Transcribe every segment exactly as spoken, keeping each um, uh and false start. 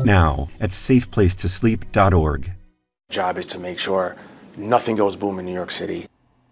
now at safe place to sleep dot org. Job is to make sure nothing goes boom in New York City.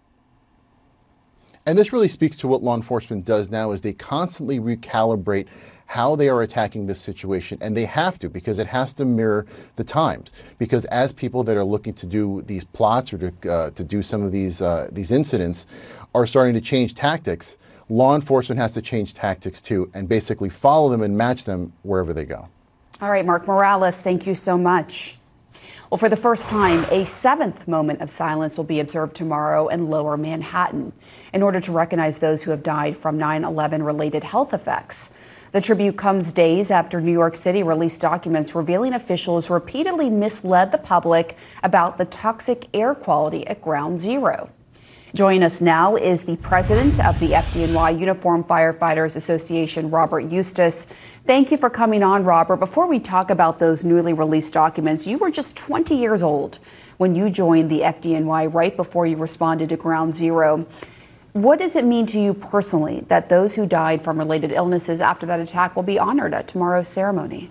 And this really speaks to what law enforcement does now, is they constantly recalibrate how they are attacking this situation. And they have to, because it has to mirror the times. Because as people that are looking to do these plots or to, uh, to do some of these, uh, these incidents are starting to change tactics, law enforcement has to change tactics too, and basically follow them and match them wherever they go. All right, Mark Morales, thank you so much. Well, for the first time, a seventh moment of silence will be observed tomorrow in Lower Manhattan in order to recognize those who have died from nine eleven related health effects. The tribute comes days after New York City released documents revealing officials repeatedly misled the public about the toxic air quality at Ground Zero. Joining us now is the president of the F D N Y Uniformed Firefighters Association, Robert Eustace. Thank you for coming on, Robert. Before we talk about those newly released documents, you were just twenty years old when you joined the F D N Y right before you responded to Ground Zero. What does it mean to you personally that those who died from related illnesses after that attack will be honored at tomorrow's ceremony?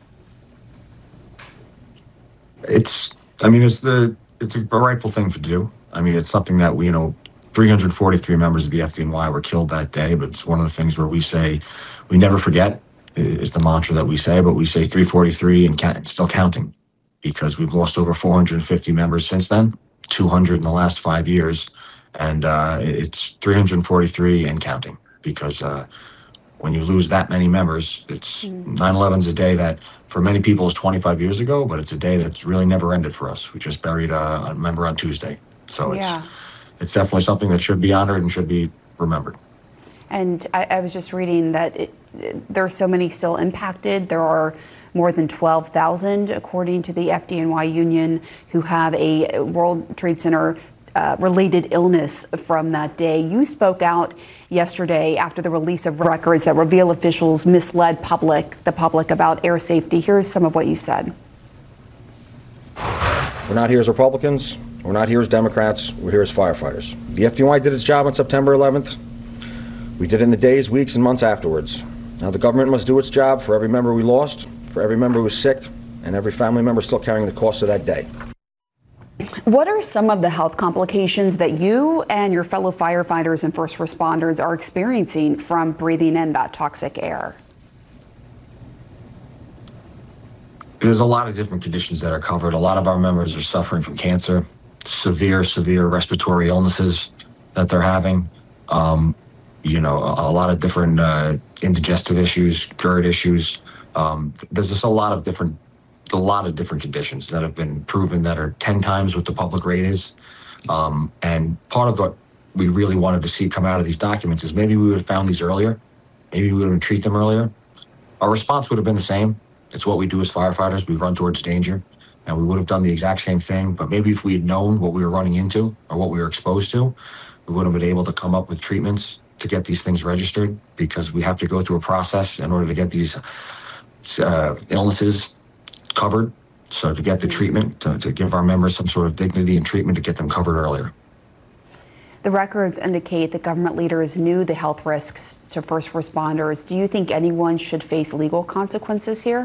It's, I mean, it's the, it's a rightful thing to do. I mean, it's something that we, you know, three hundred forty-three members of the F D N Y were killed that day, but it's one of the things where we say we never forget is the mantra that we say, but we say three forty-three and count, still counting, because we've lost over four hundred fifty members since then, two hundred in the last five years, and uh, it's three hundred forty-three and counting, because uh, when you lose that many members, it's nine eleven's a day that for many people is twenty-five years ago, but it's a day that's really never ended for us. We just buried a, a member on Tuesday. So it's, yeah. it's definitely something that should be honored and should be remembered. And I, I was just reading that it, it, there are so many still impacted. There are more than twelve thousand, according to the F D N Y union, who have a World Trade Center uh, related illness from that day. You spoke out yesterday after the release of records that reveal officials misled public, the public about air safety. Here's some of what you said. We're not here as Republicans. We're not here as Democrats. We're here as firefighters. The F D N Y did its job on September eleventh. We did it in the days, weeks, and months afterwards. Now the government must do its job for every member we lost, for every member who was sick, and every family member still carrying the cost of that day. What are some of the health complications that you and your fellow firefighters and first responders are experiencing from breathing in that toxic air? There's a lot of different conditions that are covered. A lot of our members are suffering from cancer, severe, severe respiratory illnesses that they're having. Um, you know, a, a lot of different uh, indigestive issues, GERD issues. Um, there's just a lot of different, a lot of different conditions that have been proven that are ten times what the public rate is. Um, and part of what we really wanted to see come out of these documents is maybe we would have found these earlier. Maybe we would have treated them earlier. Our response would have been the same. It's what we do as firefighters. We run towards danger, and we would have done the exact same thing. But maybe if we had known what we were running into or what we were exposed to, we would have been able to come up with treatments to get these things registered, because we have to go through a process in order to get these uh, illnesses covered. So to get the treatment, to, to give our members some sort of dignity and treatment, to get them covered earlier. The records indicate that government leaders knew the health risks to first responders. Do you think anyone should face legal consequences here?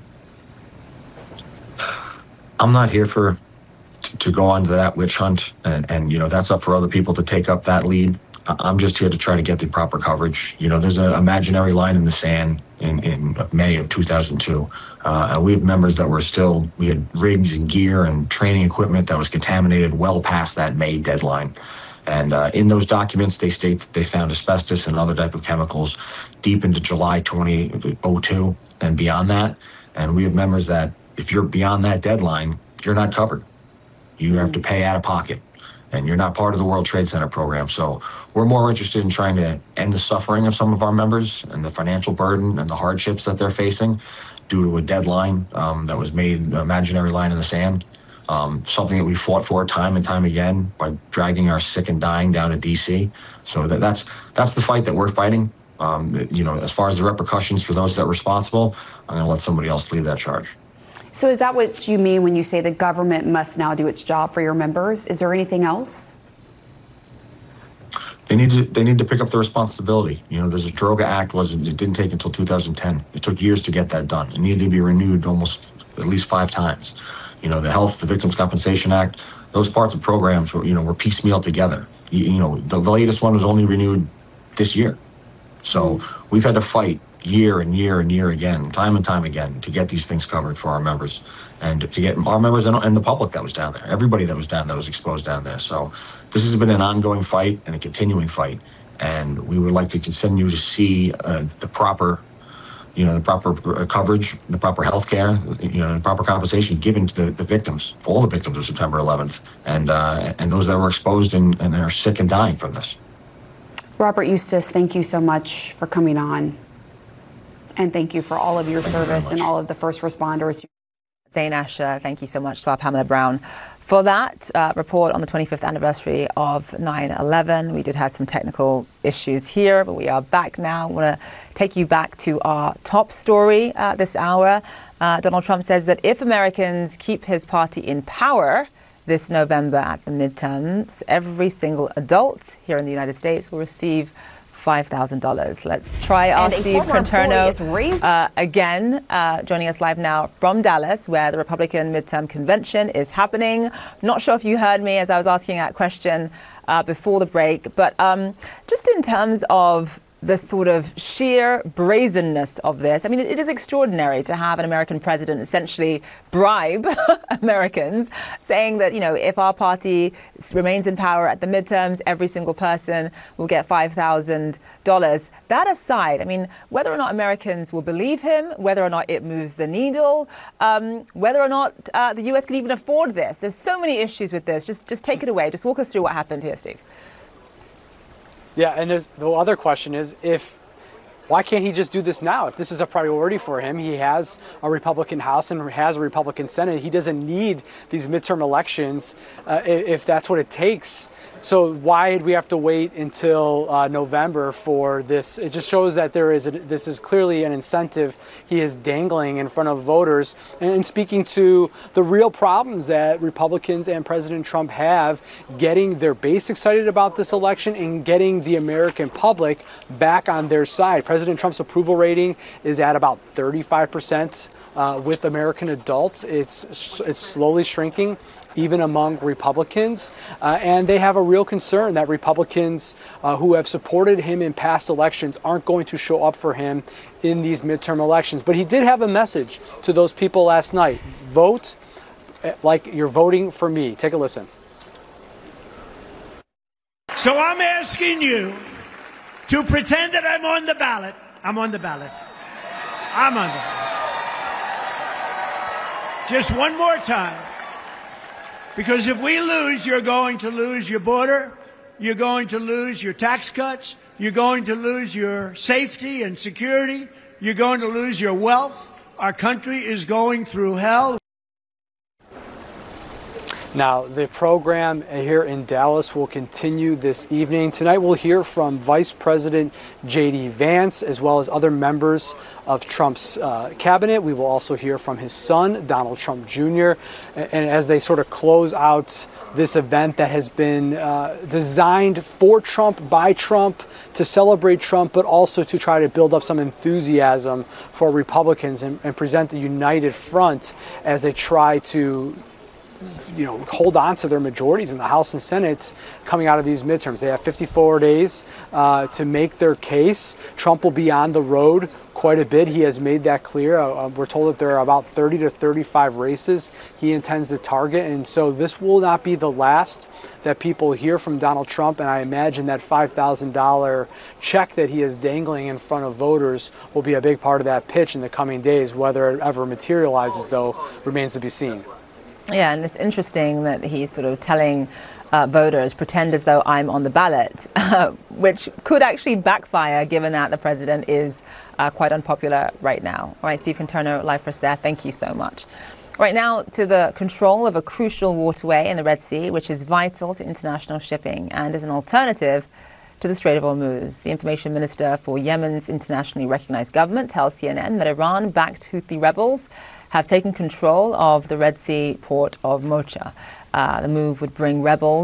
I'm not here for to go on to that witch hunt, and, and you know, that's up for other people to take up that lead. I'm just here to try to get the proper coverage. You know, there's an imaginary line in the sand in, in May of two thousand two. Uh, and we have members that were still, we had rigs and gear and training equipment that was contaminated well past that May deadline. And uh, in those documents, they state that they found asbestos and other type of chemicals deep into July twenty oh two and beyond that. And we have members that if you're beyond that deadline, you're not covered. You have to pay out of pocket, and you're not part of the World Trade Center program. So we're more interested in trying to end the suffering of some of our members and the financial burden and the hardships that they're facing due to a deadline um, that was made, an imaginary line in the sand. Um, something that we fought for time and time again by dragging our sick and dying down to D C. So that, that's that's the fight that we're fighting. Um, you know, as far as the repercussions for those that are responsible, I'm going to let somebody else lead that charge. So is that what you mean when you say the government must now do its job for your members? Is there anything else? They need to they need to pick up the responsibility. You know, there's a Droga Act wasn't it didn't take until two thousand ten. It took years to get that done. It needed to be renewed almost at least five times. You know, the Health, the Victims Compensation Act, those parts of programs were, you know, were piecemeal together. You, you know, the, the latest one was only renewed this year. So we've had to fight year and year and year again, time and time again, to get these things covered for our members and to get our members and, and the public that was down there, everybody that was down that was exposed down there. So this has been an ongoing fight and a continuing fight, and we would like to continue to see uh, the proper, you know, the proper coverage, the proper health care, you know, the proper compensation given to the, the victims, all the victims of September eleventh, and uh, and those that were exposed and, and are sick and dying from this. Robert Eustace, thank you so much for coming on. And thank you for all of your Thank you service very and all of the first responders. Zain Asher, thank you so much to our Pamela Brown for that uh, report on the twenty-fifth anniversary of nine eleven. We did have some technical issues here, but we are back now. I want to take you back to our top story uh, this hour. Uh, Donald Trump says that if Americans keep his party in power this November at the midterms, every single adult here in the United States will receive five thousand dollars. Let's try our Steve Conterno uh, again, uh, joining us live now from Dallas, where the Republican midterm convention is happening. Not sure if you heard me as I was asking that question uh, before the break, but um, just in terms of the sort of sheer brazenness of this. I mean, it, it is extraordinary to have an American president essentially bribe Americans, saying that, you know, if our party remains in power at the midterms, every single person will get five thousand dollars. That aside, I mean, whether or not Americans will believe him, whether or not it moves the needle, um, whether or not uh, the U S can even afford this. There's so many issues with this. Just, just take it away. Just walk us through what happened here, Steve. Yeah, and there's, the other question is, if why can't he just do this now? If this is a priority for him, he has a Republican House and has a Republican Senate. He doesn't need these midterm elections uh, if that's what it takes. So why did we have to wait until uh, November for this? It just shows that there is a, this is clearly an incentive he is dangling in front of voters, and speaking to the real problems that Republicans and President Trump have getting their base excited about this election and getting the American public back on their side. President Trump's approval rating is at about thirty-five percent uh, with American adults. It's it's slowly shrinking, even among Republicans, uh, and they have a real concern that Republicans uh, who have supported him in past elections aren't going to show up for him in these midterm elections. But he did have a message to those people last night. Vote like you're voting for me. Take a listen. So I'm asking you to pretend that I'm on the ballot. I'm on the ballot. I'm on the ballot. Just one more time. Because if we lose, you're going to lose your border, you're going to lose your tax cuts, you're going to lose your safety and security, you're going to lose your wealth. Our country is going through hell. Now, the program here in Dallas will continue this evening. Tonight we'll hear from Vice President J D Vance, as well as other members of Trump's uh, cabinet. We will also hear from his son, Donald Trump Junior And as they sort of close out this event that has been uh, designed for Trump, by Trump, to celebrate Trump, but also to try to build up some enthusiasm for Republicans and, and present a united front as they try to you know, hold on to their majorities in the House and Senate coming out of these midterms. They have fifty-four days uh, to make their case. Trump will be on the road quite a bit. He has made that clear. Uh, we're told that there are about thirty to thirty-five races he intends to target. And so this will not be the last that people hear from Donald Trump. And I imagine that five thousand dollars check that he is dangling in front of voters will be a big part of that pitch in the coming days. Whether it ever materializes, though, remains to be seen. Yeah, and it's interesting that he's sort of telling uh, voters, pretend as though I'm on the ballot, uh, which could actually backfire given that the president is uh, quite unpopular right now. All right, Steve Conterno, live for us there. Thank you so much. Right now, to the control of a crucial waterway in the Red Sea, which is vital to international shipping and is an alternative to the Strait of Hormuz. The information minister for Yemen's internationally recognized government tells C N N that Iran-backed Houthi rebels have taken control of the Red Sea port of Mocha. Uh, the move would bring rebels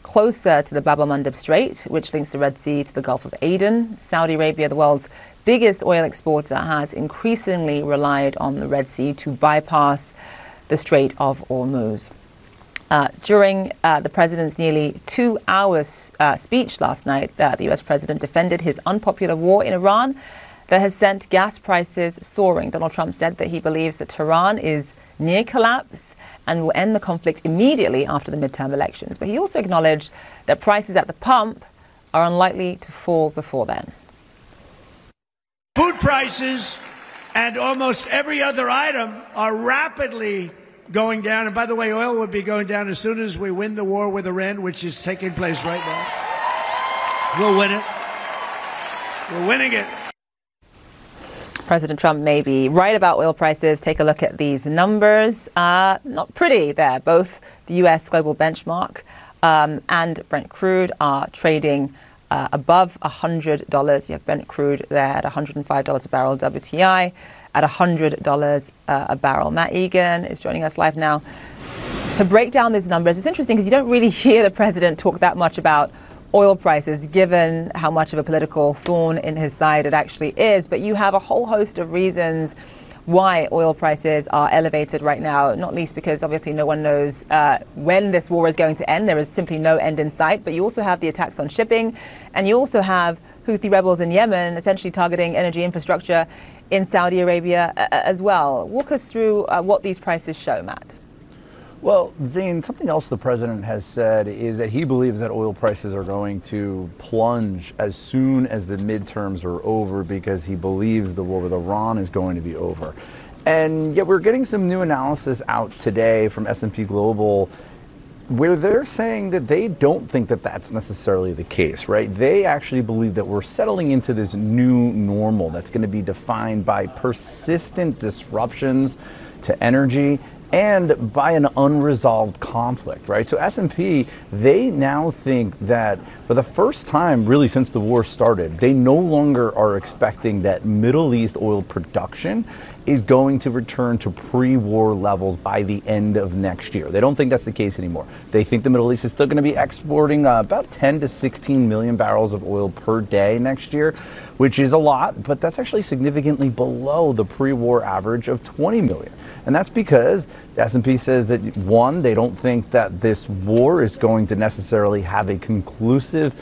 closer to the Bab el-Mandeb Strait, which links the Red Sea to the Gulf of Aden. Saudi Arabia, the world's biggest oil exporter, has increasingly relied on the Red Sea to bypass the Strait of Hormuz. Uh, during uh, the president's nearly two hours uh, speech last night, uh, the U S president defended his unpopular war in Iran that has sent gas prices soaring. Donald Trump said that he believes that Tehran is near collapse and will end the conflict immediately after the midterm elections. But he also acknowledged that prices at the pump are unlikely to fall before then. Food prices and almost every other item are rapidly going down. And by the way, oil will be going down as soon as we win the war with Iran, which is taking place right now. We'll win it. We're winning it. President Trump may be right about oil prices. Take a look at these numbers. Uh, not pretty there. Both the U S global benchmark um, and Brent crude are trading uh, above one hundred dollars. You have Brent crude there at one hundred five dollars a barrel, W T I at one hundred dollars uh, a barrel. Matt Egan is joining us live now to break down these numbers. It's interesting because you don't really hear the president talk that much about oil prices, given how much of a political thorn in his side it actually is. But you have a whole host of reasons why oil prices are elevated right now, not least because obviously no one knows uh, when this war is going to end. There is simply no end in sight. But you also have the attacks on shipping, and you also have Houthi rebels in Yemen essentially targeting energy infrastructure in Saudi Arabia uh, as well. Walk us through uh, what these prices show, Matt. Well, Zain, something else the president has said is that he believes that oil prices are going to plunge as soon as the midterms are over because he believes the war with Iran is going to be over. And yet we're getting some new analysis out today from S and P Global where they're saying that they don't think that that's necessarily the case, right? They actually believe that we're settling into this new normal that's going to be defined by persistent disruptions to energy and by an unresolved conflict, right? So S and P, they now think that for the first time really since the war started, they no longer are expecting that Middle East oil production is going to return to pre-war levels by the end of next year. They don't think that's the case anymore. They think the Middle East is still going to be exporting uh, about ten to sixteen million barrels of oil per day next year, which is a lot, but that's actually significantly below the pre-war average of twenty million. And that's because S and P says that, one, they don't think that this war is going to necessarily have a conclusive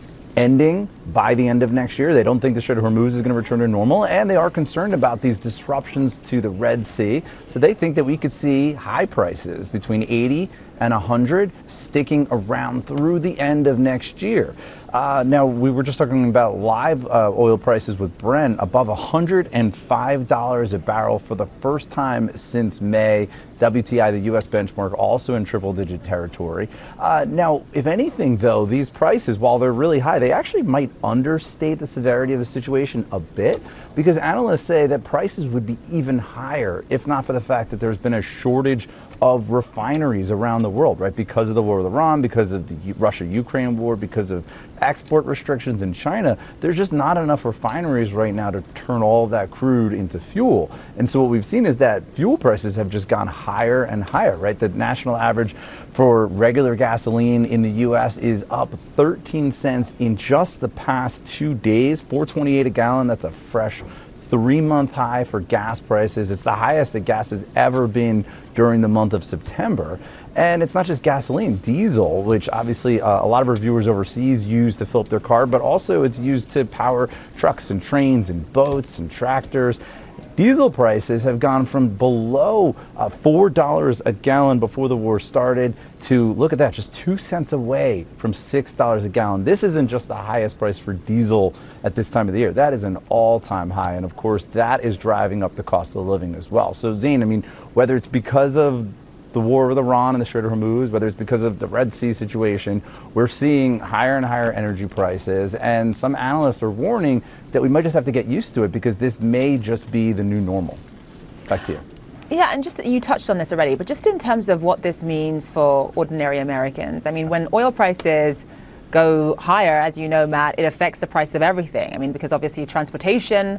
ending by the end of next year. They don't think the Strait of Hormuz is going to return to normal, and they are concerned about these disruptions to the Red Sea. So they think that we could see high prices between eighty and one hundred sticking around through the end of next year. Uh, now, we were just talking about live uh, oil prices with Brent above one hundred five dollars a barrel for the first time since May. W T I, the U S benchmark, also in triple-digit territory. Uh, now, if anything, though, these prices, while they're really high, they actually might understate the severity of the situation a bit, because analysts say that prices would be even higher if not for the fact that there's been a shortage of refineries around the world, right? Because of the war with Iran, because of the Russia-Ukraine war, because of export restrictions in China, there's just not enough refineries right now to turn all of that crude into fuel. And so what we've seen is that fuel prices have just gone higher and higher, right? The national average for regular gasoline in the U S is up thirteen cents in just the past two days, four twenty-eight a gallon. That's a fresh three-month high for gas prices. It's the highest that gas has ever been during the month of September. And it's not just gasoline, diesel, which obviously uh, a lot of reviewers overseas use to fill up their car, but also it's used to power trucks and trains and boats and tractors. Diesel prices have gone from below uh, four dollars a gallon before the war started to, look at that, just two cents away from six dollars a gallon. This isn't just the highest price for diesel at this time of the year. That is an all-time high. And of course, that is driving up the cost of living as well. So Zain, I mean, whether it's because of the war with Iran and the Strait of Hormuz, whether it's because of the Red Sea situation, we're seeing higher and higher energy prices. And some analysts are warning that we might just have to get used to it because this may just be the new normal. Back to you. Yeah, and just, you touched on this already, but just in terms of what this means for ordinary Americans, I mean, when oil prices go higher, as you know, Matt, it affects the price of everything. I mean, because obviously transportation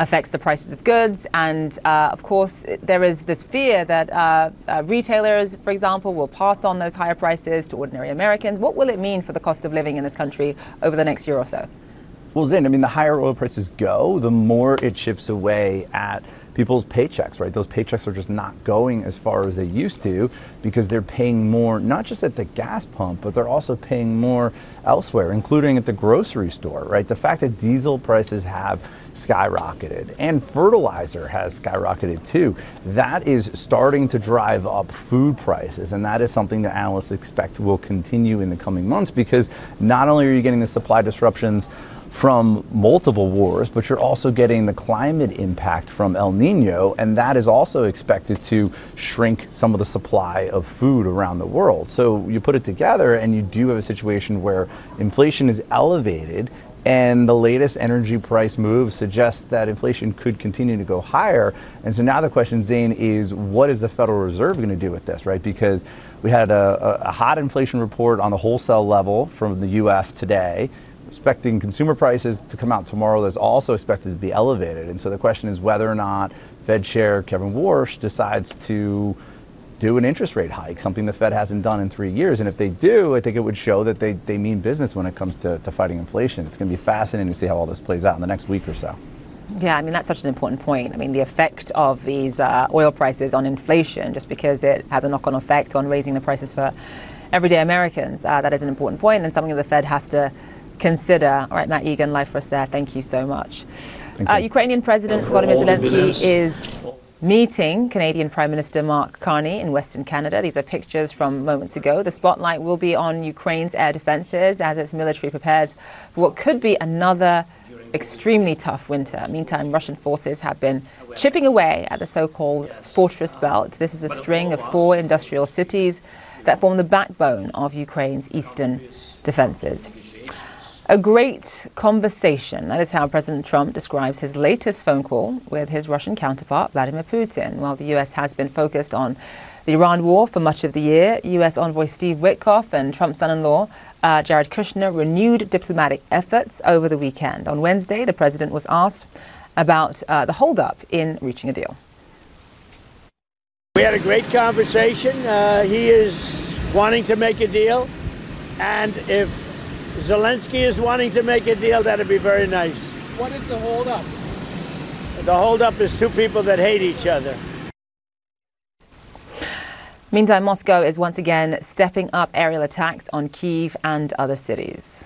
affects the prices of goods. And uh, of course, there is this fear that uh, uh, retailers, for example, will pass on those higher prices to ordinary Americans. What will it mean for the cost of living in this country over the next year or so? Well, Zain, I mean, the higher oil prices go, the more it chips away at people's paychecks, right? Those paychecks are just not going as far as they used to because they're paying more, not just at the gas pump, but they're also paying more elsewhere, including at the grocery store, right? The fact that diesel prices have skyrocketed and fertilizer has skyrocketed too, that is starting to drive up food prices. And that is something that analysts expect will continue in the coming months because not only are you getting the supply disruptions from multiple wars, but you're also getting the climate impact from El Nino, and that is also expected to shrink some of the supply of food around the world. So you put it together and you do have a situation where inflation is elevated, and the latest energy price move suggests that inflation could continue to go higher. And so now the question, Zain, is what is the Federal Reserve going to do with this, right? Because we had a, a hot inflation report on the wholesale level from the U S today, expecting consumer prices to come out tomorrow that's also expected to be elevated. And so the question is whether or not Fed Chair Kevin Warsh decides to do an interest rate hike, something the Fed hasn't done in three years. And if they do, I think it would show that they, they mean business when it comes to, to fighting inflation. It's going to be fascinating to see how all this plays out in the next week or so. Yeah, I mean, that's such an important point. I mean, the effect of these uh, oil prices on inflation, just because it has a knock-on effect on raising the prices for everyday Americans, uh, that is an important point and something the Fed has to consider. All right, Matt Egan, live for us there. Thank you so much. Uh, Ukrainian President Volodymyr Zelensky is meeting Canadian Prime Minister Mark Carney in Western Canada. These are pictures from moments ago. The spotlight will be on Ukraine's air defenses as its military prepares for what could be another extremely tough winter. Meantime, Russian forces have been chipping away at the so-called Fortress Belt. This is a string of four industrial cities that form the backbone of Ukraine's eastern defenses. A great conversation. That is how President Trump describes his latest phone call with his Russian counterpart, Vladimir Putin. While the U S has been focused on the Iran war for much of the year, U S envoy Steve Witkoff and Trump's son-in-law, uh, Jared Kushner, renewed diplomatic efforts over the weekend. On Wednesday, the president was asked about uh, the holdup in reaching a deal. We had a great conversation. Uh, he is wanting to make a deal, and if Zelensky is wanting to make a deal, that'd be very nice. What is the holdup? The holdup is two people that hate each other. Meantime, Moscow is once again stepping up aerial attacks on Kyiv and other cities.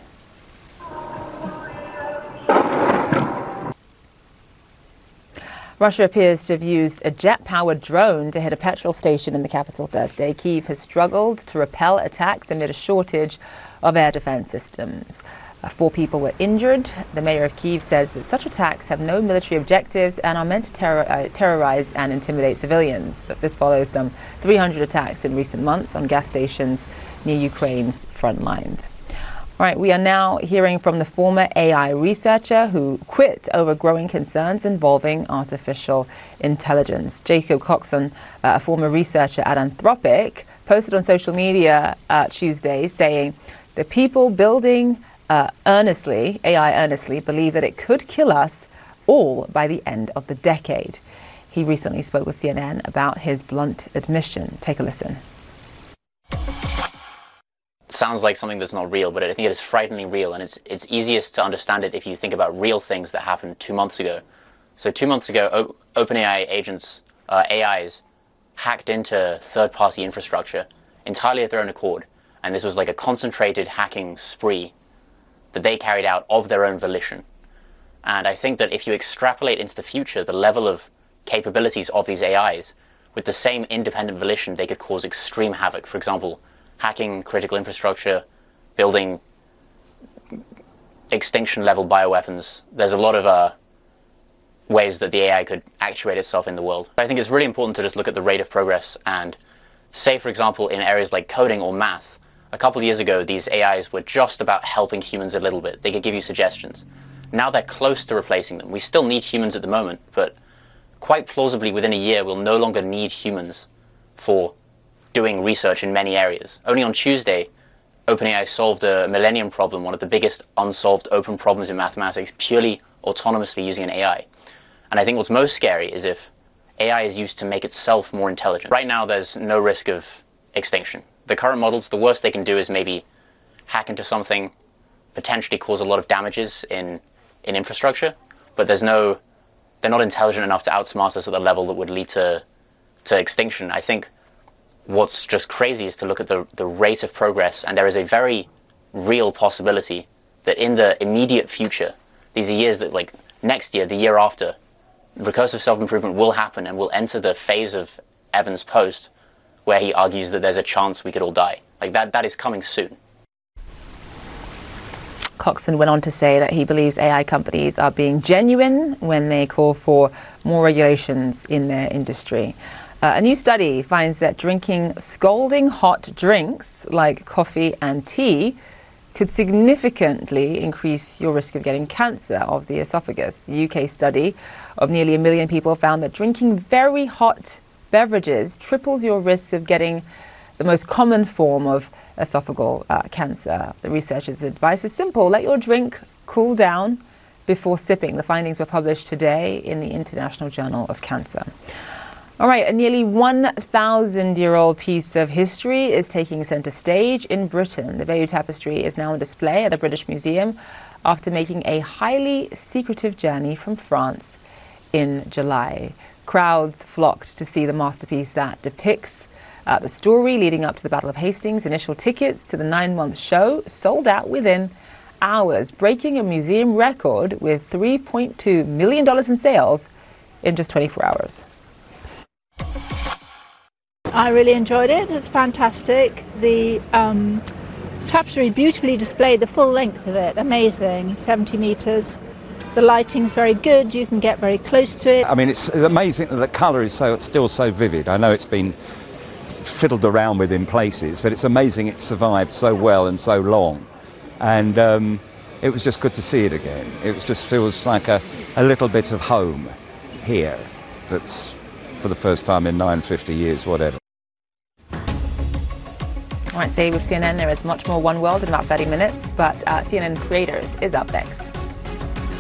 Russia appears to have used a jet-powered drone to hit a petrol station in the capital Thursday. Kyiv has struggled to repel attacks amid a shortage of air defense systems. Uh, four people were injured. The mayor of Kyiv says that such attacks have no military objectives and are meant to terror, uh, terrorize and intimidate civilians. That this follows some three hundred attacks in recent months on gas stations near Ukraine's front lines. All right, we are now hearing from the former A I researcher who quit over growing concerns involving artificial intelligence. Jacob Coxon, uh, a former researcher at Anthropic, posted on social media uh, Tuesday saying the people building uh, earnestly, A I earnestly, believe that it could kill us all by the end of the decade. He recently spoke with C N N about his blunt admission. Take a listen. Sounds like something that's not real, but I think it is frighteningly real, and it's it's easiest to understand it if you think about real things that happened two months ago. So two months ago, o- OpenAI agents, uh, A Is, hacked into third-party infrastructure entirely at their own accord, and this was like a concentrated hacking spree that they carried out of their own volition. And I think that if you extrapolate into the future the level of capabilities of these A Is, with the same independent volition, they could cause extreme havoc. For example, hacking critical infrastructure, building extinction-level bioweapons. There's a lot of uh, ways that the A I could actuate itself in the world. I think it's really important to just look at the rate of progress and say, for example, in areas like coding or math, a couple of years ago, these A Is were just about helping humans a little bit. They could give you suggestions. Now they're close to replacing them. We still need humans at the moment, but quite plausibly within a year, we'll no longer need humans for doing research in many areas. Only on Tuesday, OpenAI solved a millennium problem, one of the biggest unsolved open problems in mathematics, purely autonomously using an A I. And I think what's most scary is if A I is used to make itself more intelligent. Right now, there's no risk of extinction. The current models, the worst they can do is maybe hack into something, potentially cause a lot of damages in, in infrastructure, but there's no, they're not intelligent enough to outsmart us at the level that would lead to, to extinction. I think what's just crazy is to look at the, the rate of progress, and there is a very real possibility that in the immediate future, these are years that, like next year, the year after, recursive self-improvement will happen and we'll enter the phase of Evans' post where he argues that there's a chance we could all die. Like that, that is coming soon. Coxon went on to say that he believes A I companies are being genuine when they call for more regulations in their industry. Uh, a new study finds that drinking scalding hot drinks like coffee and tea could significantly increase your risk of getting cancer of the esophagus. The U K study of nearly a million people found that drinking very hot beverages triples your risk of getting the most common form of esophageal uh, cancer. The researchers' advice is simple: let your drink cool down before sipping. The findings were published today in the International Journal of Cancer. All right, a nearly one thousand year old piece of history is taking centre stage in Britain. The Bayeux Tapestry is now on display at the British Museum after making a highly secretive journey from France in July. Crowds flocked to see the masterpiece that depicts uh, the story leading up to the Battle of Hastings. Initial tickets to the nine-month show sold out within hours, breaking a museum record with three point two million dollars in sales in just twenty-four hours. I really enjoyed it. It's fantastic. The um, tapestry beautifully displayed, the full length of it, amazing, seventy metres. The lighting's very good, you can get very close to it. I mean, it's amazing that the colour is so still so vivid. I know it's been fiddled around with in places, but it's amazing it survived so well and so long. And um, it was just good to see it again. It was just feels like a, a little bit of home here that's for the first time in nine, fifty years, whatever. All right, stay with C N N. There is much more One World in about thirty minutes, but uh, C N N Creators is up next.